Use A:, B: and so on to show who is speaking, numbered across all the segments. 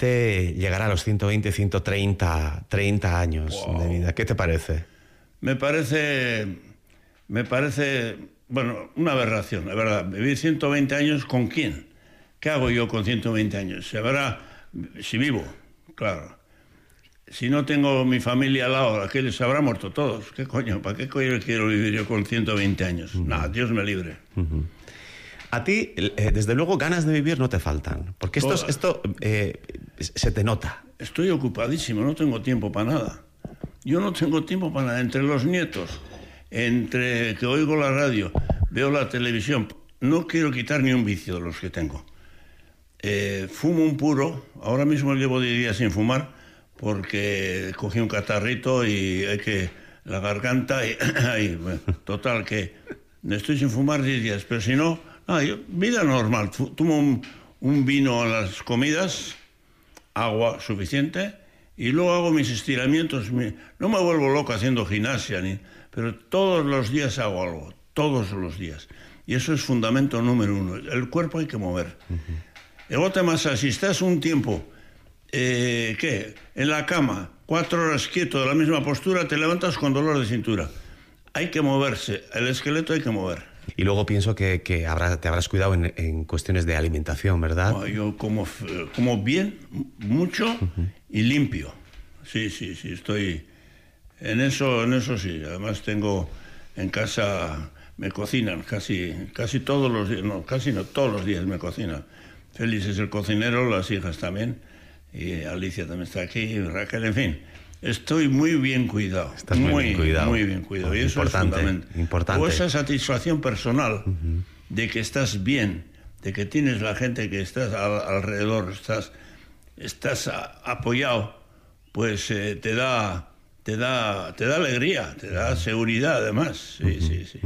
A: posiblemente llegar a los 120, 130, 30 años de vida. ¿Qué te parece?
B: Me parece, bueno, una aberración, la verdad. Vivir 120 años, ¿con quién? ¿Qué hago yo con 120 años? Si vivo, claro. Si no tengo mi familia al lado, aquellos se habrán muerto todos. ¿Qué coño? ¿Para qué coño quiero vivir yo con 120 años? Nada, Dios me libre.
A: A ti, desde luego, ganas de vivir no te faltan, porque esto se te nota.
B: Estoy ocupadísimo, no tengo tiempo para nada. Yo no tengo tiempo para nada. Entre los nietos, entre que oigo la radio, veo la televisión, no quiero quitar ni un vicio de los que tengo. Fumo un puro, ahora mismo llevo 10 días sin fumar, porque cogí un catarrito y la garganta, bueno, total, que estoy sin fumar 10 días, pero si no, vida normal. Tomo un vino a las comidas, agua suficiente, y luego hago mis estiramientos. No me vuelvo loco haciendo gimnasia, pero todos los días hago algo, todos los días. Y eso es fundamento número 1. El cuerpo hay que mover. El otro tema es, si estás un tiempo, en la cama, 4 horas quieto, de la misma postura, te levantas con dolor de cintura. Hay que moverse, el esqueleto hay que mover.
A: Y luego pienso que te habrás cuidado en cuestiones de alimentación, ¿verdad?
B: No, yo como bien, mucho y limpio. Sí, estoy en eso sí. Además tengo en casa, me cocinan casi todos los días, todos los días me cocinan. Félix es el cocinero, las hijas también, y Alicia también está aquí, y Raquel, en fin. Estoy muy bien cuidado.
A: Estás muy bien cuidado.
B: Muy bien cuidado. Y eso
A: importante,
B: es fundamental.
A: importante.
B: O esa satisfacción personal de que estás bien, de que tienes la gente que estás alrededor, estás apoyado, pues te da alegría, te da seguridad además. Sí.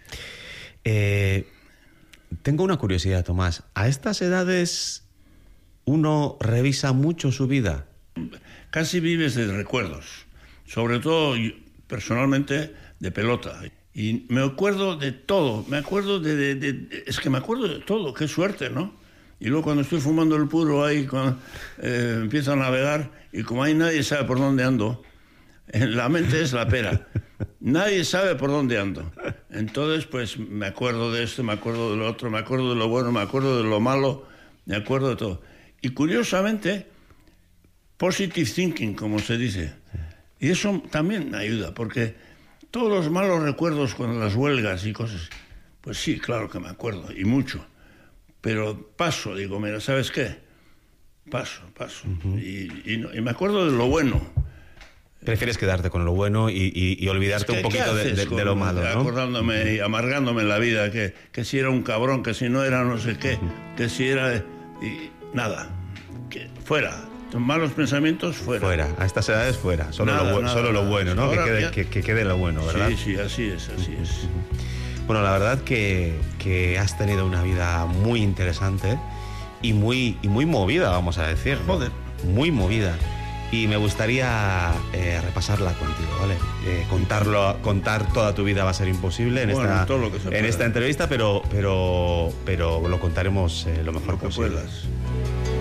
A: Tengo una curiosidad, Tomás. ¿A estas edades uno revisa mucho su vida?
B: Casi vives de recuerdos, sobre todo personalmente de pelota. Y me acuerdo de todo, me acuerdo de todo, qué suerte, ¿no? Y luego cuando estoy fumando el puro ahí, empiezo a navegar y como ahí nadie sabe por dónde ando, la mente es la pera, nadie sabe por dónde ando. Entonces pues me acuerdo de esto, me acuerdo de lo otro, me acuerdo de lo bueno, me acuerdo de lo malo, me acuerdo de todo. Y curiosamente, positive thinking, como se dice. Y eso también me ayuda, porque todos los malos recuerdos con las huelgas y cosas, pues sí, claro que me acuerdo, y mucho. Pero paso, digo, mira, ¿sabes qué? Paso. Y me acuerdo de lo bueno.
A: Prefieres quedarte con lo bueno y olvidarte un poquito de lo malo, ¿no?
B: Acordándome y amargándome la vida, que si era un cabrón, que si no era no sé qué, que si era... Y nada, que fuera. Malos pensamientos, fuera.
A: A estas edades, fuera. Solo lo bueno, ¿no? Que quede lo bueno, ¿verdad?
B: Sí, así es.
A: Bueno, la verdad que has tenido una vida muy interesante y muy movida, vamos a decir.
B: Joder.
A: Muy movida. Y me gustaría repasarla contigo, ¿vale? Contar toda tu vida va a ser imposible en esta entrevista, pero lo contaremos lo mejor posible.
B: Puedas.